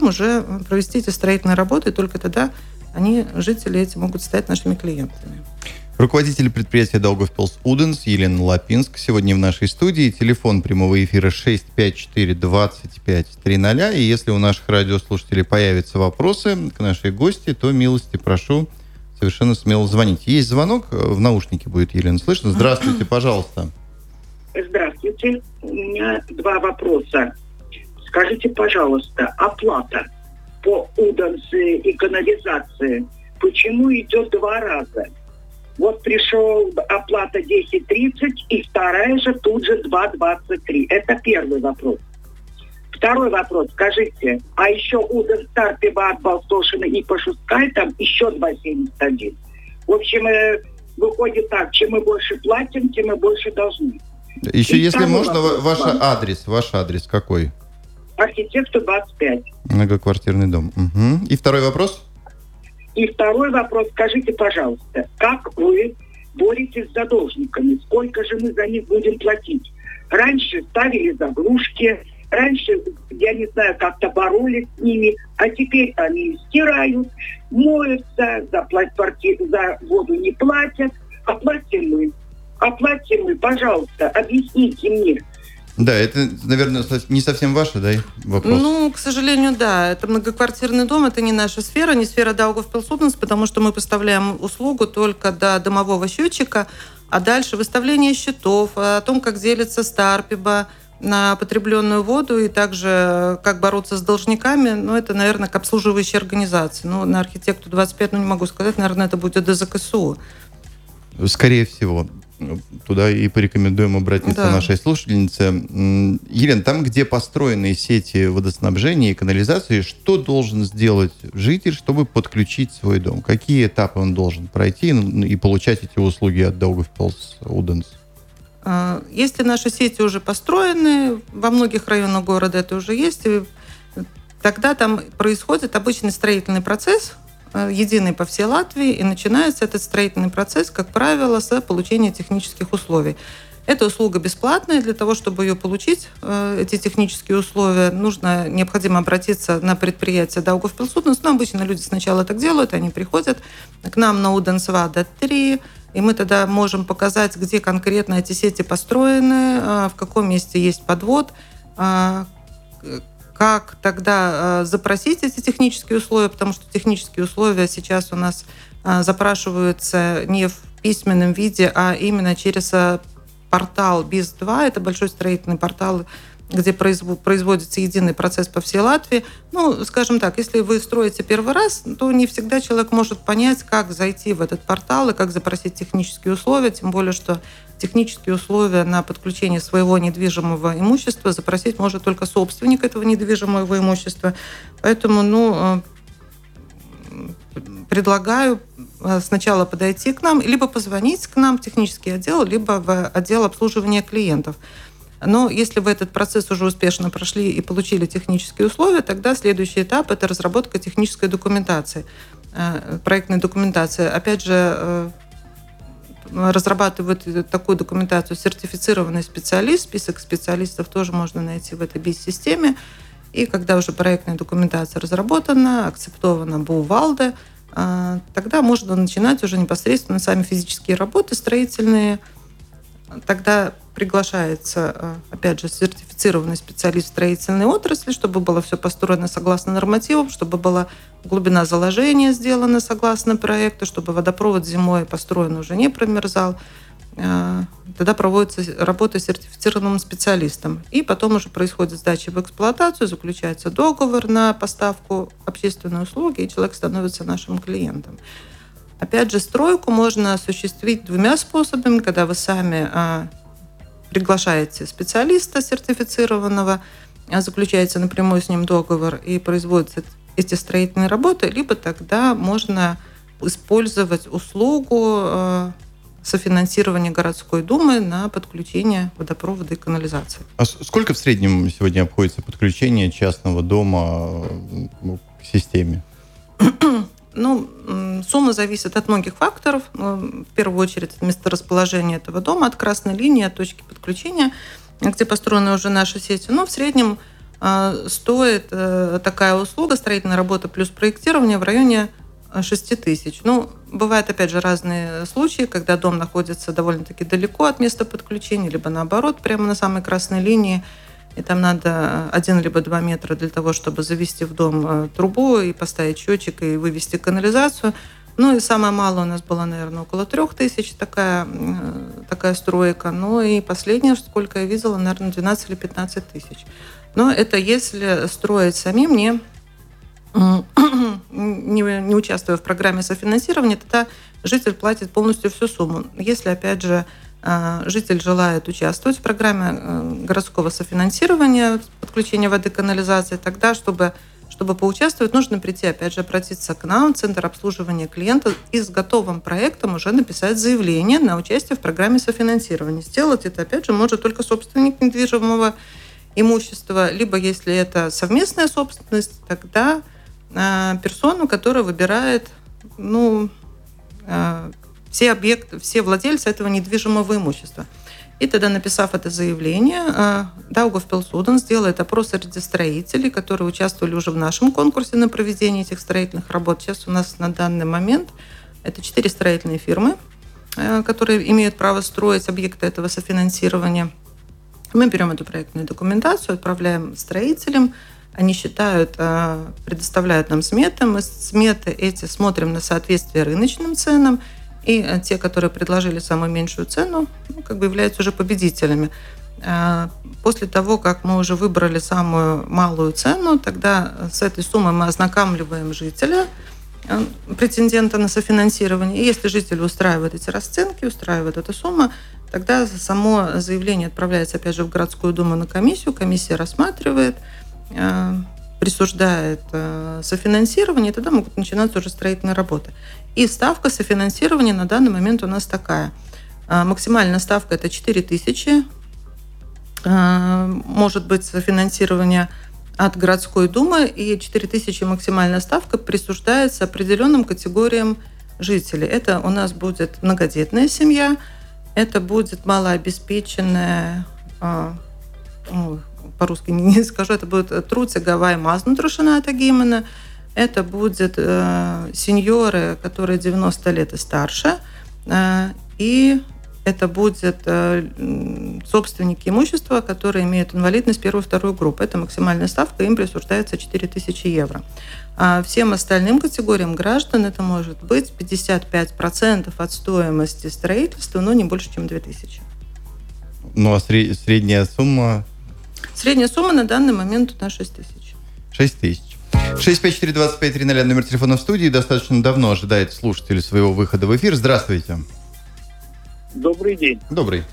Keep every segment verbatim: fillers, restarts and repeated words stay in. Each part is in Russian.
потом уже провести эти строительные работы, и только тогда они, жители эти, могут стать нашими клиентами. Руководитель предприятия Daugavpils Udens Елена Лапинск сегодня в нашей студии. Телефон прямого эфира шесть пять четыре двадцать пять тридцать. И если у наших радиослушателей появятся вопросы к нашей гости, то милости прошу совершенно смело звонить. Есть звонок, в наушнике будет, Елена, слышно? Здравствуйте, пожалуйста. Здравствуйте. У меня два вопроса. Скажите, пожалуйста, оплата по Уденс и канализации почему идет два раза? Вот пришел оплата десять тридцать, и вторая же тут же два двадцать три. Это первый вопрос. Второй вопрос. Скажите, а еще Уденс Тарпева от Балстошина и Пашускай там еще два семьдесят один. В общем, э, выходит так, чем мы больше платим, тем мы больше должны. Еще, и если можно, вопрос, ваш вам. адрес. Ваш адрес какой? Архитектор двадцать пять. Многоквартирный дом. Угу. И второй вопрос? И второй вопрос. Скажите, пожалуйста, как вы боретесь с задолжниками? Сколько же мы за них будем платить? Раньше ставили заглушки, раньше, я не знаю, как-то боролись с ними, а теперь они стирают, моются, за, квартиру, за воду не платят, а платим мы. А платим мы, пожалуйста, объясните мне. Да, это, наверное, не совсем ваше, да, вопрос? Ну, к сожалению, да. Это многоквартирный дом, это не наша сфера, не сфера Daugavpils Udens, потому что мы поставляем услугу только до домового счетчика, а дальше выставление счетов, о том, как делится Старпиба на потребленную воду и также как бороться с должниками, ну, это, наверное, к обслуживающей организации. Ну, на архитекту двадцать пять, ну, не могу сказать, наверное, это будет ДЗКСУ. Скорее всего. Туда и порекомендуем обратиться да. нашей слушательнице. Елена, там, где построены сети водоснабжения и канализации, что должен сделать житель, чтобы подключить свой дом? Какие этапы он должен пройти и получать эти услуги от Daugavpils Udens? Если наши сети уже построены, во многих районах города это уже есть, тогда там происходит обычный строительный процесс, единый по всей Латвии, и начинается этот строительный процесс, как правило, с получения технических условий. Эта услуга бесплатная. Для того, чтобы ее получить, эти технические условия, нужно, необходимо обратиться на предприятие Daugavpils Udens. Но обычно люди сначала так делают, они приходят к нам на Уденсвада три, и мы тогда можем показать, где конкретно эти сети построены, в каком месте есть подвод, как тогда запросить эти технические условия, потому что технические условия сейчас у нас запрашиваются не в письменном виде, а именно через портал би ай эс два. Это большой строительный портал, где производится единый процесс по всей Латвии. Ну, скажем так, если вы строите первый раз, то не всегда человек может понять, как зайти в этот портал и как запросить технические условия, тем более, что технические условия на подключение своего недвижимого имущества запросить может только собственник этого недвижимого имущества. Поэтому, ну, предлагаю сначала подойти к нам, либо позвонить к нам в технический отдел, либо в отдел обслуживания клиентов. Но если вы этот процесс уже успешно прошли и получили технические условия, тогда следующий этап – это разработка технической документации, проектной документации. Опять же, разрабатывает такую документацию сертифицированный специалист. Список специалистов тоже можно найти в этой би ай эс-системе. И когда уже проектная документация разработана, акцептована БУВАЛДе, тогда можно начинать уже непосредственно сами физические работы строительные. Тогда приглашается, опять же, сертифицированный специалист в строительной отрасли, чтобы было все построено согласно нормативам, чтобы была глубина заложения сделана согласно проекту, чтобы водопровод зимой построен уже не промерзал. Тогда проводится работа с сертифицированным специалистом. И потом уже происходит сдача в эксплуатацию, заключается договор на поставку общественной услуги, и человек становится нашим клиентом. Опять же, стройку можно осуществить двумя способами, когда вы сами а, приглашаете специалиста сертифицированного, а, заключаете напрямую с ним договор и производятся эти строительные работы, либо тогда можно использовать услугу а, софинансирования городской думы на подключение водопровода и канализации. А сколько в среднем сегодня обходится подключение частного дома к системе? Ну, сумма зависит от многих факторов. В первую очередь от месторасположения этого дома, от красной линии, от точки подключения, где построены уже наши сети. Но в среднем стоит такая услуга, строительная работа плюс проектирование, в районе шесть тысяч. Ну, бывают, опять же, разные случаи, когда дом находится довольно-таки далеко от места подключения, либо наоборот, прямо на самой красной линии, и там надо один либо два метра для того, чтобы завести в дом трубу и поставить счетчик и вывести канализацию. Ну и самое малое у нас было, наверное, около трех тысяч такая, такая стройка. Ну и последнее, сколько я видела, наверное, двенадцать или пятнадцать тысяч. Но это если строить самим, не, не, не участвуя в программе софинансирования, тогда житель платит полностью всю сумму. Если, опять же, житель желает участвовать в программе городского софинансирования, подключения воды, канализации, тогда, чтобы, чтобы поучаствовать, нужно прийти, опять же, обратиться к нам, в Центр обслуживания клиента, и с готовым проектом уже написать заявление на участие в программе софинансирования. Сделать это, опять же, может только собственник недвижимого имущества, либо, если это совместная собственность, тогда э, персону, которая выбирает, ну, э, все объекты, все владельцы этого недвижимого имущества. И тогда, написав это заявление, э, Daugavpils сделает опрос среди строителей, которые участвовали уже в нашем конкурсе на проведение этих строительных работ. Сейчас у нас на данный момент это четыре строительные фирмы, э, которые имеют право строить объекты этого софинансирования. Мы берем эту проектную документацию, отправляем строителям, они считают, предоставляют нам сметы, мы сметы эти смотрим на соответствие рыночным ценам, и те, которые предложили самую меньшую цену, ну, как бы являются уже победителями. После того, как мы уже выбрали самую малую цену, тогда с этой суммой мы ознакомливаем жителя, претендента на софинансирование. И если жители устраивают эти расценки, устраивает эта сумма, тогда само заявление отправляется, опять же, в городскую думу на комиссию. Комиссия рассматривает, присуждает софинансирование, и тогда могут начинаться уже строительные работы. И ставка софинансирования на данный момент у нас такая. Максимальная ставка – это четыре тысячи. Может быть софинансирование от городской думы, и четыре тысячи максимальная ставка присуждается определенным категориям жителей. Это у нас будет многодетная семья, это будет малообеспеченная, ну, по-русски не скажу, это будет труцы гавай мазнутрушената гимена, это будет э, сеньоры, которые девяносто лет и старше, э, и это будет э, собственники имущества, которые имеют инвалидность первой и второй группы. Это максимальная ставка, им присуждается четыре тысячи евро. А всем остальным категориям граждан это может быть пятьдесят пять процентов от стоимости строительства, но не больше, чем две тысячи. Ну а сред- средняя сумма? Средняя сумма на данный момент у нас шесть тысяч. шесть тысяч. шесть пять четыре двадцать пять тридцать номер телефона в студии. Достаточно давно ожидает слушатель своего выхода в эфир. Здравствуйте. Добрый день. Добрый.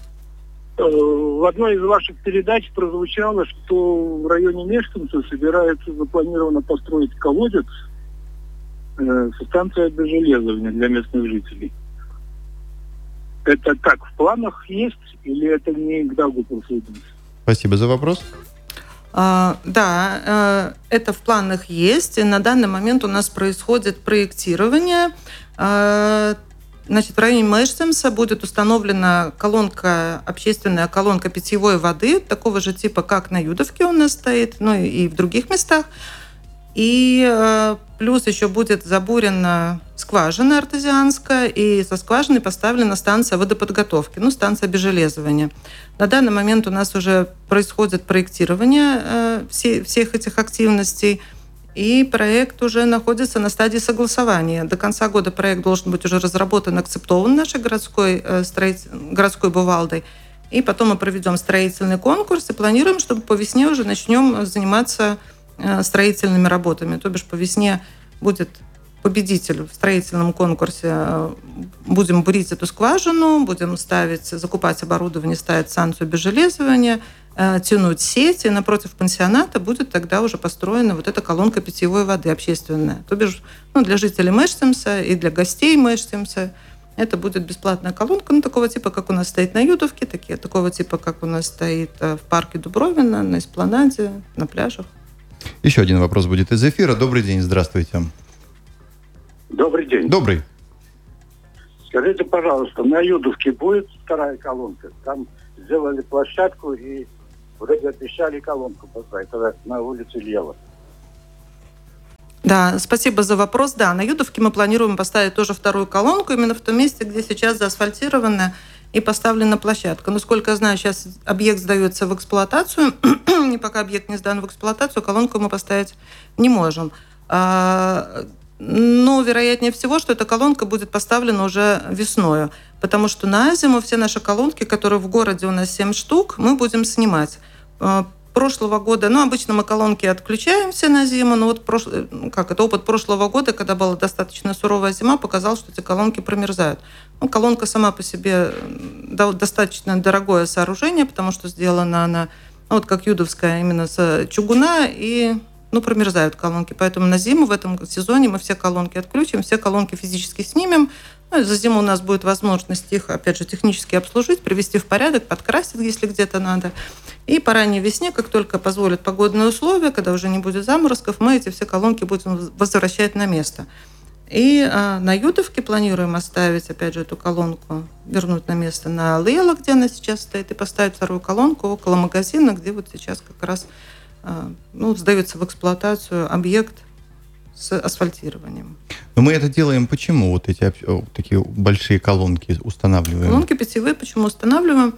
В одной из ваших передач прозвучало, что в районе Мештинца собирается запланировано построить колодец э, со станцией обезжелезывания для местных жителей. Это как, в планах есть или это не к Daugavpils? Спасибо за вопрос. А, да, а, это в планах есть. И на данный момент у нас происходит проектирование. А, Значит, в районе Мештинца будет установлена колонка, общественная колонка питьевой воды, такого же типа, как на Юдовке у нас стоит, ну и в других местах. И э, плюс еще будет забурена скважина артезианская, и со скважиной поставлена станция водоподготовки, ну, станция обезжелезывания. На данный момент у нас уже происходит проектирование э, все, всех этих активностей, и проект уже находится на стадии согласования. До конца года проект должен быть уже разработан, акцептован нашей городской, э, строитель... городской бувалдой. И потом мы проведем строительный конкурс и планируем, чтобы по весне уже начнем заниматься э, строительными работами. То бишь по весне будет победитель в строительном конкурсе. Будем бурить эту скважину, будем ставить, закупать оборудование, ставить станцию обезжелезывания, тянуть сеть, и напротив пансионата будет тогда уже построена вот эта колонка питьевой воды общественная. То бишь, ну, для жителей Мештинца и для гостей Мештинца это будет бесплатная колонка, ну, такого типа, как у нас стоит на Юдовке, такие, такого типа, как у нас стоит в парке Дубровина, на эспланаде, на пляжах. Еще один вопрос будет из эфира. Добрый день, здравствуйте. Добрый день. Добрый. Скажите, пожалуйста, на Юдовке будет вторая колонка? Там сделали площадку и Вроде обещали колонку поставить, тогда на улице Лева. Да, спасибо за вопрос. Да, на Юдовке мы планируем поставить тоже вторую колонку, именно в том месте, где сейчас заасфальтирована и поставлена площадка. Насколько я знаю, сейчас объект сдается в эксплуатацию, и пока объект не сдан в эксплуатацию, колонку мы поставить не можем. Но вероятнее всего, что эта колонка будет поставлена уже весною, потому что на зиму все наши колонки, которые в городе у нас семь штук, мы будем снимать. Прошлого года, ну, обычно мы колонки отключаем все на зиму, но вот прош... как это, опыт прошлого года, когда была достаточно суровая зима, показал, что эти колонки промерзают. Ну, колонка сама по себе достаточно дорогое сооружение, потому что сделана она, ну, вот как юдовская, именно с чугуна, и, ну, промерзают колонки. Поэтому на зиму в этом сезоне мы все колонки отключим, все колонки физически снимем. Ну, за зиму у нас будет возможность их, опять же, технически обслужить, привести в порядок, подкрасить, если где-то надо. И по ранней весне, как только позволят погодные условия, когда уже не будет заморозков, мы эти все колонки будем возвращать на место. И а, на Юдовке планируем оставить, опять же, эту колонку, вернуть на место на Лейла, где она сейчас стоит, и поставить вторую колонку около магазина, где вот сейчас как раз а, ну, сдается в эксплуатацию объект с асфальтированием. Но мы это делаем почему? Вот эти вот такие большие колонки устанавливаем? Колонки питьевые почему устанавливаем?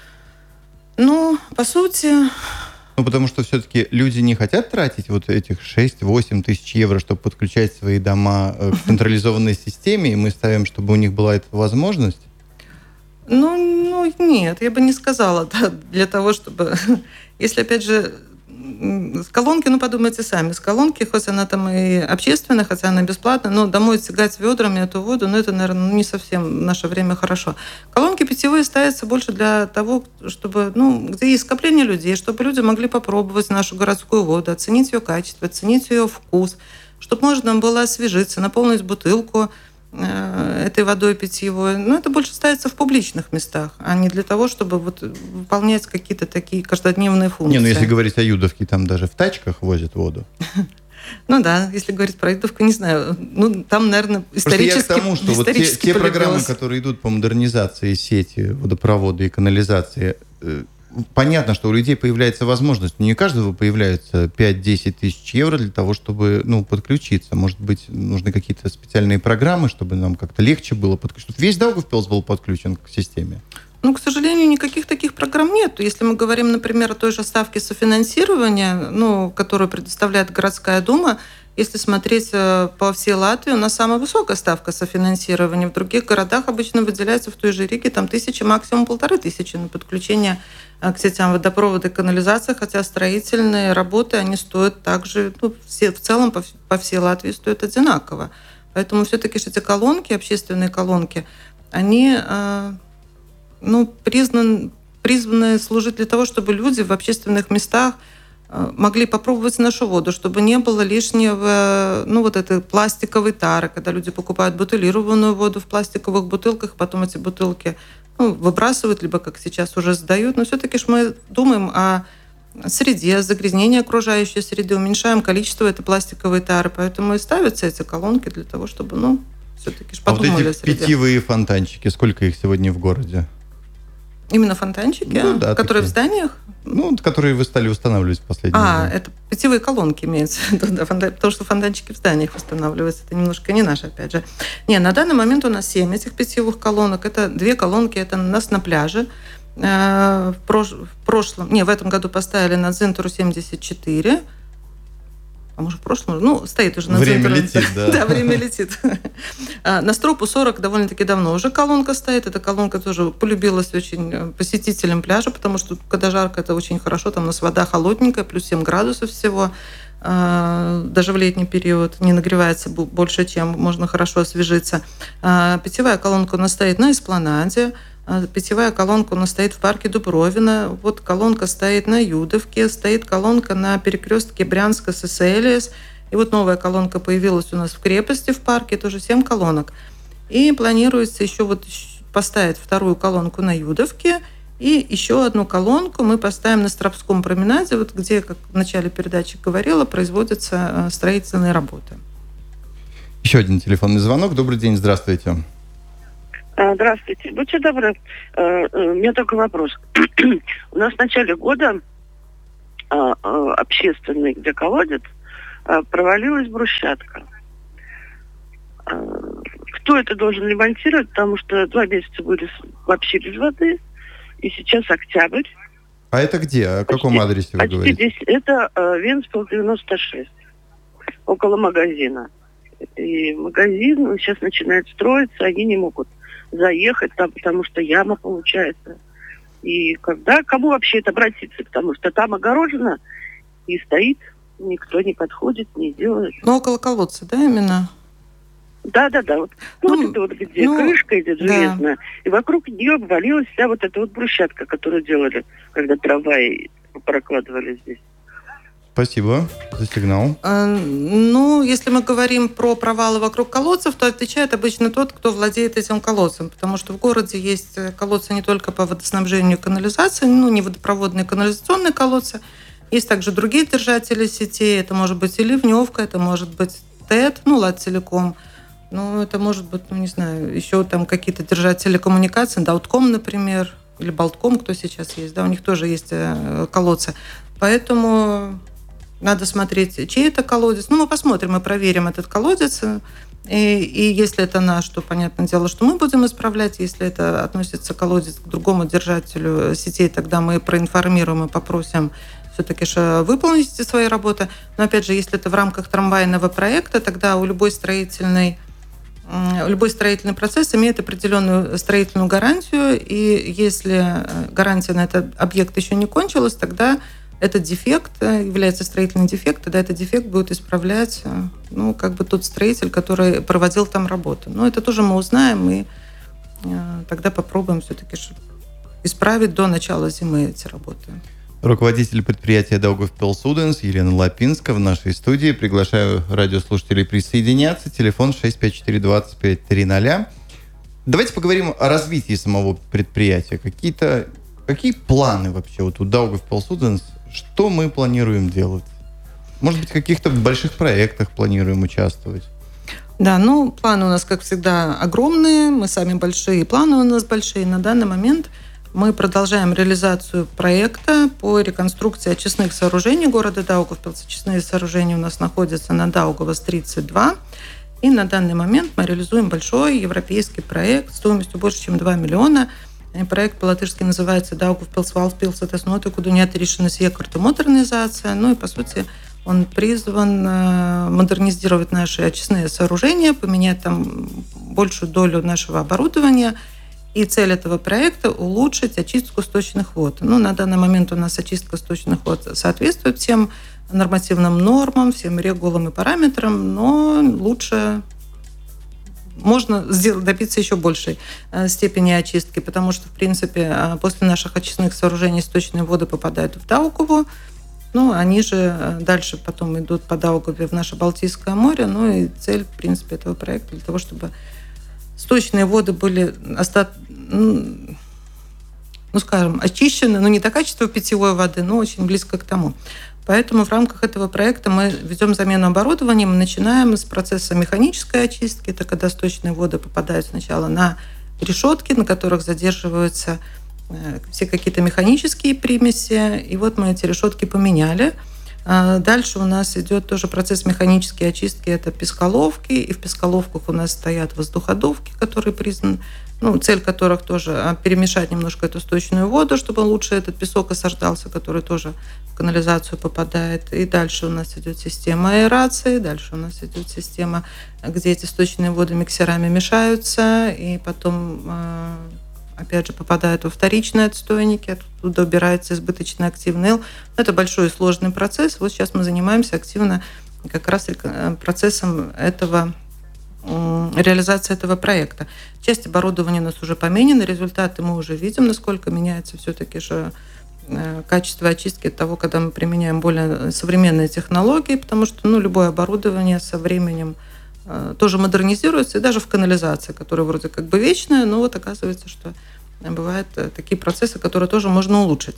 Ну, по сути... Ну, потому что все-таки люди не хотят тратить вот этих шесть-восемь тысяч евро, чтобы подключать свои дома к централизованной системе, и мы ставим, чтобы у них была эта возможность? Ну, ну нет, я бы не сказала, да, для того, чтобы... Если, опять же, с колонки, ну, подумайте сами, с колонки, хоть она там и общественная, хотя она бесплатная, но домой тягать ведрами эту воду, ну, это, наверное, не совсем в наше время хорошо. Колонки питьевые ставятся больше для того, чтобы, ну, где есть скопление людей, чтобы люди могли попробовать нашу городскую воду, оценить ее качество, оценить ее вкус, чтобы можно было освежиться, наполнить бутылку этой водой питьевой. Но это больше ставится в публичных местах, а не для того, чтобы вот выполнять какие-то такие каждодневные функции. Не, ну если говорить о Юдовке, там даже в тачках возят воду. Ну да, если говорить про Юдовку, не знаю. Ну, там, наверное, исторически... Просто я к тому, что вот те, те программы, которые идут по модернизации сети водопровода и канализации, понятно, что у людей появляется возможность, но не у каждого появляется пять-десять тысяч евро для того, чтобы, ну, подключиться. Может быть, нужны какие-то специальные программы, чтобы нам как-то легче было подключиться. Весь Даугавпилс был подключен к системе? Ну, к сожалению, никаких таких программ нет. Если мы говорим, например, о той же ставке софинансирования, ну, которую предоставляет городская дума, если смотреть по всей Латвии, у нас самая высокая ставка софинансирования. В других городах обычно выделяется, в той же Риге, там тысяча, максимум полторы тысячи на подключение к сетям водопровода и канализации, хотя строительные работы, они стоят также, ну, все, в целом по, по всей Латвии стоят одинаково. Поэтому все-таки эти колонки, общественные колонки, они ну, признан, призваны служить для того, чтобы люди в общественных местах могли попробовать нашу воду, чтобы не было лишнего, ну, вот этой пластиковой тары, когда люди покупают бутилированную воду в пластиковых бутылках, потом эти бутылки, ну, выбрасывают, либо, как сейчас, уже сдают. Но все-таки ж мы думаем о среде, загрязнении окружающей среды, уменьшаем количество этой пластиковой тары, поэтому и ставятся эти колонки для того, чтобы, ну, все-таки ж подумали а вот о эти среде. Питьевые фонтанчики, сколько их сегодня в городе? Именно фонтанчики, ну, да, которые такие в зданиях? Ну, которые вы стали устанавливать в последнее а, время. А, это питьевые колонки имеется в виду, да, потому что фонтанчики в зданиях устанавливаются. Это немножко не наше, опять же. Не, на данный момент у нас семь этих питьевых колонок. Это две колонки, это у нас на пляже. В прошлом, не, в этом году поставили на Дзинтуру семьдесят четыре. А может, в прошлом? Ну, стоит уже на Время центре. летит, да. Да, время летит. На Стропу сорок довольно-таки давно уже колонка стоит. Эта колонка тоже полюбилась очень посетителям пляжа, потому что, когда жарко, это очень хорошо. Там у нас вода холодненькая, плюс семь градусов всего. Даже в летний период не нагревается больше, чем можно хорошо освежиться. Питьевая колонка у нас стоит на Эспланаде. Питьевая колонка у нас стоит в парке Дубровина. Вот колонка стоит на Юдовке, стоит колонка на перекрестке Брянска с Эсэлиес. И вот новая колонка появилась у нас в крепости в парке, тоже семь колонок. И планируется еще вот поставить вторую колонку на Юдовке. И еще одну колонку мы поставим на Стропском променаде, вот где, как в начале передачи говорила, производятся строительные работы. Еще один телефонный звонок. Добрый день, здравствуйте. Здравствуйте. Будьте добры, у меня только вопрос. У нас в начале года а, а, общественный, где колодец, а, провалилась брусчатка. А, кто это должен ремонтировать? Потому что два месяца были вообще без воды, и сейчас октябрь. А это где? О каком почти, адресе вы почти говорите? десять, это а, Венспилс девяносто шесть, около магазина. И магазин сейчас начинает строиться, они не могут заехать там, потому что яма получается. И когда, кому вообще это обратиться? Потому что там огорожено и стоит, никто не подходит, не делает. Ну, около колодца, да, именно? Да-да-да. Вот, ну, Ну, вот это вот, где ну, крышка идет да. железная, и вокруг нее обвалилась вся вот эта вот брусчатка, которую делали, когда трамваи прокладывали здесь. Спасибо за сигнал. Ну, если мы говорим про провалы вокруг колодцев, то отвечает обычно тот, кто владеет этим колодцем, потому что в городе есть колодцы не только по водоснабжению и канализации, ну, не водопроводные, канализационные колодцы, есть также другие держатели сетей, это может быть и ливневка, это может быть ТЭТ, ну, Латтелеком, ну, это может быть, ну, не знаю, еще там какие-то держатели коммуникаций, Даутком, например, или Болтком, кто сейчас есть, да, у них тоже есть колодцы, поэтому... Надо смотреть, чей это колодец. Ну, мы посмотрим, мы проверим этот колодец. И, и если это наш, то, понятное дело, что мы будем исправлять. Если это относится колодец к другому держателю сетей, тогда мы проинформируем и попросим все-таки же выполнить свои работы. Но, опять же, если это в рамках трамвайного проекта, тогда у любой строительной Любой строительный процесс имеет определенную строительную гарантию, и если гарантия на этот объект еще не кончилась, тогда этот дефект является строительным дефектом, тогда этот дефект будет исправлять, ну, как бы тот строитель, который проводил там работу. Но это тоже мы узнаем, и тогда попробуем все-таки исправить до начала зимы эти работы. Руководитель предприятия Daugavpils Ūdens Елена Лапинска в нашей студии. Приглашаю радиослушателей присоединяться. Телефон шесть пять четыре двадцать пять тридцать. Давайте поговорим о развитии самого предприятия. Какие-то, какие планы вообще вот у Daugavpils Ūdens? Что мы планируем делать? Может быть, в каких-то больших проектах планируем участвовать? Да, ну, планы у нас, как всегда, огромные. Мы сами большие, планы у нас большие. На данный момент мы продолжаем реализацию проекта по реконструкции очистных сооружений города Даугавпилс. Очистные сооружения у нас находятся на Даугавас тридцать два. И на данный момент мы реализуем большой европейский проект стоимостью больше, чем два миллиона. Проект по-латышски называется Daugavpils Valstpils atesnotu kudu neatrīšanas iekārtu модернизация. Ну и, по сути, он призван модернизировать наши очистные сооружения, поменять там большую долю нашего оборудования. И цель этого проекта – улучшить очистку сточных вод. Ну, на данный момент у нас очистка сточных вод соответствует всем нормативным нормам, всем регулам и параметрам, но лучше можно сделать, добиться еще большей степени очистки, потому что, в принципе, после наших очистных сооружений сточные воды попадают в Даугаву, ну, они же дальше потом идут по Даугаве в наше Балтийское море, ну, и цель, в принципе, этого проекта для того, чтобы сточные воды были, ну, скажем, очищены, но не до качества питьевой воды, но очень близко к тому. Поэтому в рамках этого проекта мы ведем замену оборудования, мы начинаем с процесса механической очистки, это когда сточные воды попадают сначала на решетки, на которых задерживаются все какие-то механические примеси, и вот мы эти решетки поменяли. Дальше у нас идет тоже процесс механической очистки, это песколовки, и в песколовках у нас стоят воздуходувки, которые признаны, ну, цель которых тоже перемешать немножко эту сточную воду, чтобы лучше этот песок осаждался, который тоже в канализацию попадает. И дальше у нас идет система аэрации, дальше у нас идет система, где эти сточные воды миксерами мешаются, и потом опять же, попадают во вторичные отстойники, оттуда убирается избыточный активный ил. Это большой и сложный процесс. Вот сейчас мы занимаемся активно как раз процессом этого, реализации этого проекта. Часть оборудования у нас уже поменена, результаты мы уже видим, насколько меняется все-таки же качество очистки от того, когда мы применяем более современные технологии, потому что, ну, любое оборудование со временем тоже модернизируется, и даже в канализации, которая вроде как бы вечная, но вот оказывается, что бывают такие процессы, которые тоже можно улучшить.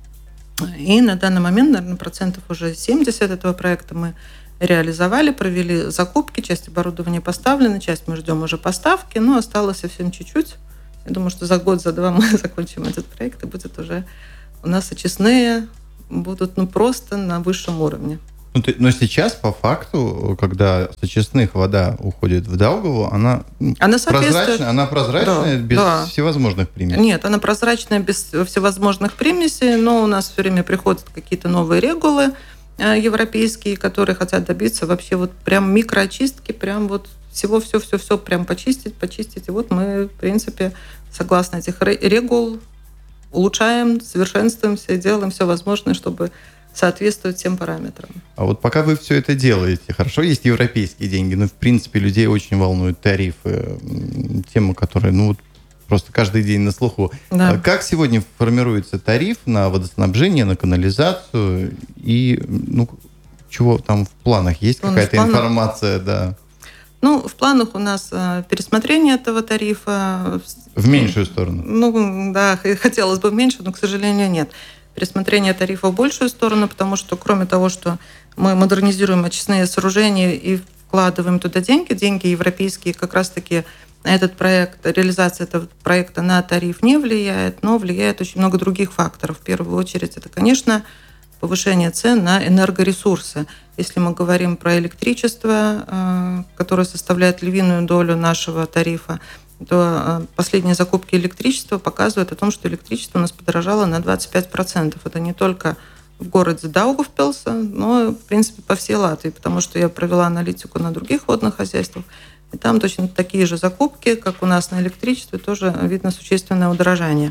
И на данный момент, наверное, процентов уже семьдесят этого проекта мы реализовали, провели закупки, часть оборудования поставлена, часть мы ждем уже поставки, но осталось совсем чуть-чуть. Я думаю, что за год, за два мы закончим этот проект, и будет уже у нас очистные будут ну, просто на высшем уровне. Ну, ты, но сейчас, по факту, когда с очистных вода уходит в Даугаву, она, она прозрачная, она прозрачная, да, без да. всевозможных примесей? Нет, она прозрачная без всевозможных примесей, но у нас все время приходят какие-то новые регулы европейские, которые хотят добиться вообще вот прям микроочистки, прям вот всего все-все-все прям почистить, почистить. И вот мы, в принципе, согласно этих регул, улучшаем, совершенствуемся, делаем все возможное, чтобы соответствовать всем параметрам. А вот пока вы все это делаете, хорошо, есть европейские деньги, но, в принципе, людей очень волнуют тарифы, тема, которая, ну, вот просто каждый день на слуху. Да. Как сегодня формируется тариф на водоснабжение, на канализацию и, ну, чего там в планах? Есть ну, какая-то информация, да? Ну, в планах у нас э, пересмотрение этого тарифа. В меньшую сторону? Ну, да, хотелось бы меньше, но, к сожалению, нет. Пересмотрение тарифа в большую сторону, потому что кроме того, что мы модернизируем очистные сооружения и вкладываем туда деньги, деньги европейские, как раз-таки этот проект, реализация этого проекта на тариф не влияет, но влияет очень много других факторов. В первую очередь это, конечно, повышение цен на энергоресурсы. Если мы говорим про электричество, которое составляет львиную долю нашего тарифа, то последние закупки электричества показывают о том, что электричество у нас подорожало на двадцать пять процентов. Это не только в городе Даугавпилс, но, в принципе, по всей Латвии, потому что я провела аналитику на других водных хозяйствах, и там точно такие же закупки, как у нас на электричестве, тоже видно существенное удорожание.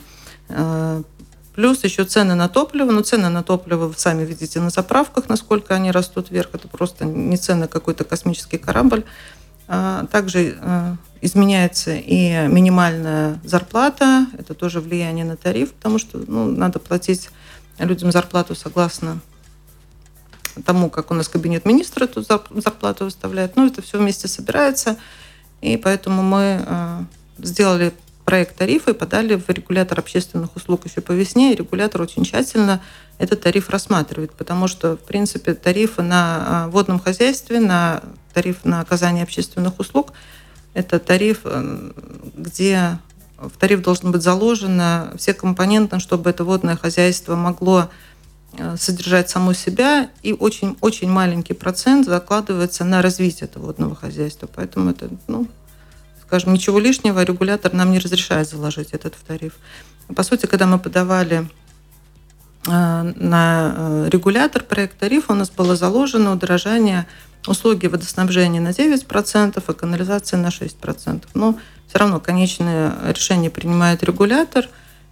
Плюс еще цены на топливо. Ну, цены на топливо вы сами видите на заправках, насколько они растут вверх. Это просто не цены какой-то космический корабль. Также изменяется и минимальная зарплата. Это тоже влияние на тариф, потому что ну, надо платить людям зарплату согласно тому, как у нас кабинет министра эту зарплату выставляет. Ну, это все вместе собирается. И поэтому мы сделали проект тарифа и подали в регулятор общественных услуг еще по весне. И регулятор очень тщательно этот тариф рассматривает, потому что, в принципе, тарифы на водном хозяйстве, на тариф на оказание общественных услуг – это тариф, где в тариф должны быть заложены все компоненты, чтобы это водное хозяйство могло содержать само себя, и очень, очень маленький процент закладывается на развитие этого водного хозяйства. Поэтому это, ну, скажем, ничего лишнего регулятор нам не разрешает заложить этот в тариф. По сути, когда мы подавали на регулятор проект тарифа, у нас было заложено удорожание услуги водоснабжения на девять процентов, а канализации на шесть процентов. Но все равно конечное решение принимает регулятор,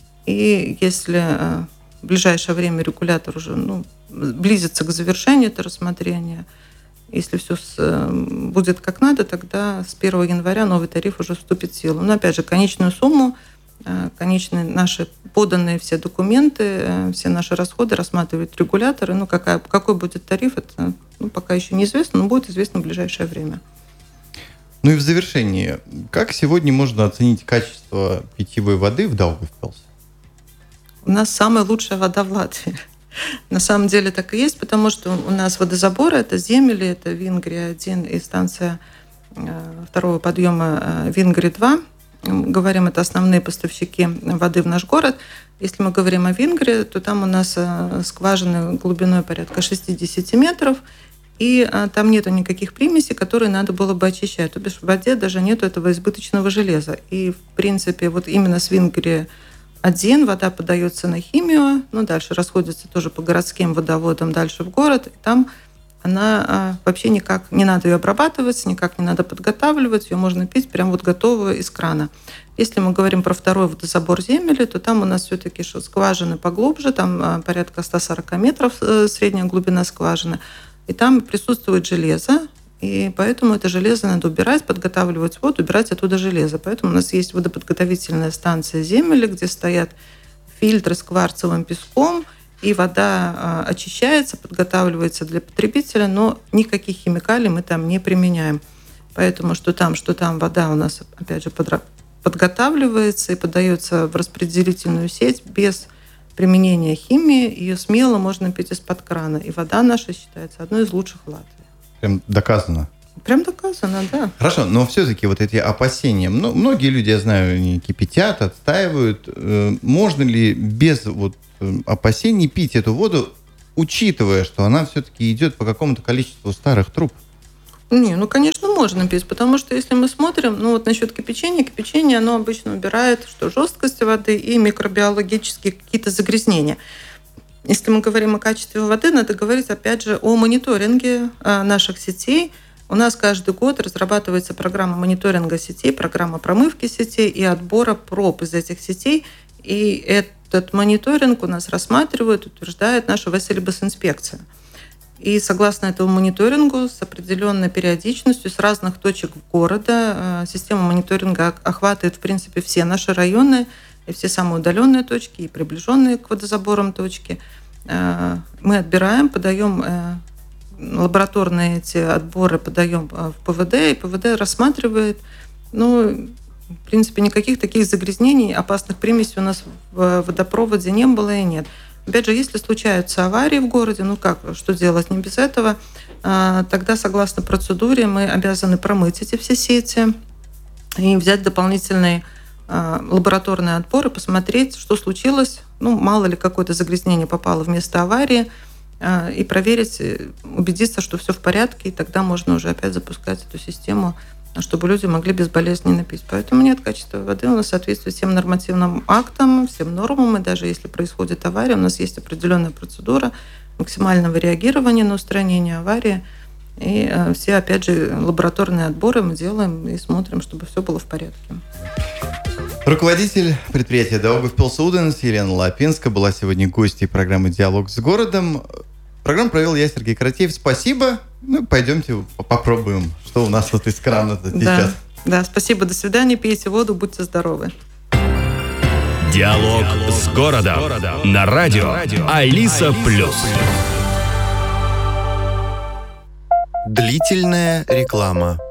и если в ближайшее время регулятор уже ну, близится к завершению этого рассмотрения, если все с, будет как надо, тогда с первого января новый тариф уже вступит в силу. Но опять же, конечную сумму, конечные наши поданные все документы, все наши расходы рассматривает регулятор. И, ну, какая, какой будет тариф, это ну, пока еще неизвестно, но будет известно в ближайшее время. Ну и в завершении, как сегодня можно оценить качество питьевой воды в Даугавпилсе? У нас самая лучшая вода в Латвии. На самом деле так и есть, потому что у нас водозаборы, это Земели, это Вингрия один и станция второго подъема Вингрия два. Говорим, это основные поставщики воды в наш город. Если мы говорим о Вингрии, то там у нас скважины глубиной порядка шестьдесят метров, и там нету никаких примесей, которые надо было бы очищать. То бишь в воде даже нету этого избыточного железа. И, в принципе, вот именно с Вингрии один вода подается на химию, ну, дальше расходится тоже по городским водоводам дальше в город, и там она а, вообще никак, не надо ее обрабатывать, никак не надо подготавливать, ее можно пить прям вот готовую из крана. Если мы говорим про второй водозабор Земели, то там у нас все-таки что, скважины поглубже, там а, порядка сто сорок метров а, средняя глубина скважины, и там присутствует железо, и поэтому это железо надо убирать, подготавливать воду, убирать оттуда железо. Поэтому у нас есть водоподготовительная станция Земели, где стоят фильтры с кварцевым песком, и вода очищается, подготавливается для потребителя, но никаких химикалий мы там не применяем. Поэтому что там, что там вода у нас, опять же, подготавливается и подается в распределительную сеть без применения химии. Ее смело можно пить из-под крана. И вода наша считается одной из лучших в Латвии. Прям доказано. Прям доказано, да. Хорошо, но все-таки вот эти опасения, ну, многие люди, я знаю, они кипятят, отстаивают. Можно ли без вот опасений пить эту воду учитывая, что она все-таки идет по какому-то количеству старых труб? Не, ну, конечно, можно пить, потому что если мы смотрим, ну, вот насчет кипячения, кипячение, оно обычно убирает, что жесткость воды и микробиологические какие-то загрязнения. Если мы говорим о качестве воды, надо говорить, опять же, о мониторинге наших сетей. У нас каждый год разрабатывается программа мониторинга сетей, программа промывки сетей и отбора проб из этих сетей. И этот мониторинг у нас рассматривает, утверждает наша Веселибас-инспекция. И согласно этому мониторингу с определенной периодичностью с разных точек города система мониторинга охватывает, в принципе, все наши районы, и все самые удаленные точки, и приближенные к водозаборам точки. Мы отбираем, подаем лабораторные эти отборы, подаем в ПВД, и ПВД рассматривает. Ну, в принципе, никаких таких загрязнений, опасных примесей у нас в водопроводе не было и нет. Опять же, если случаются аварии в городе, ну как, что делать, не без этого, тогда, согласно процедуре, мы обязаны промыть эти все сети и взять дополнительные лабораторные отборы, посмотреть, что случилось, ну, мало ли какое-то загрязнение попало в место аварии, и проверить, убедиться, что все в порядке, и тогда можно уже опять запускать эту систему, чтобы люди могли безболезненно пить. Поэтому нет, качество воды у нас соответствует всем нормативным актам, всем нормам, и даже если происходит авария, у нас есть определенная процедура максимального реагирования на устранение аварии, и все, опять же, лабораторные отборы мы делаем и смотрим, чтобы все было в порядке. Руководитель предприятия Daugavpils Ūdens Елена Лапинска была сегодня гостьей программы «Диалог с городом». Программу провел я, Сергей Каратеев. Спасибо. Ну, пойдемте попробуем, что у нас вот из крана-то да, сейчас. Да, спасибо, до свидания, пейте воду, будьте здоровы. Диалог с городом на радио Алиса Плюс. Длительная реклама.